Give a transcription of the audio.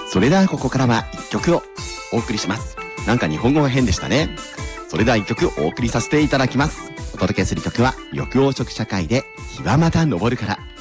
それではここからは一曲をお送りします。なんか日本語が変でしたね。それでは一曲お送りさせていただきます。お届けする曲は緑黄色社会で日はまた昇るから。